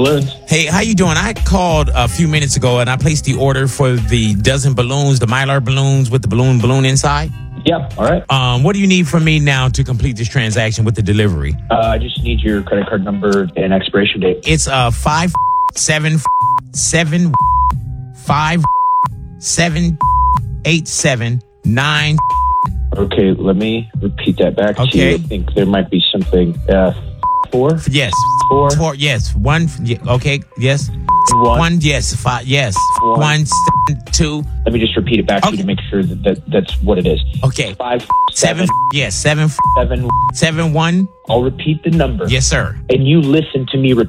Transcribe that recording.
Balloons. Hey, how you doing? I called a few minutes ago and I placed the order for the dozen balloons, the Mylar balloons with the balloon inside. Yeah, all right. What do you need from me now to complete this transaction with the delivery? I just need your credit card number and expiration date. It's 577578789. Okay, let me repeat that back to you. I think there might be something. 4? Yes. 4? Yes. 1. Okay. Yes. 1. Yes. 5. Yes. 1. 2. Let me just repeat it back to you to make sure that that's what it is. Okay. 5, 7. Yes. 7. 7. 7. 1. I'll repeat the number. Yes, sir. And you listen to me repeat.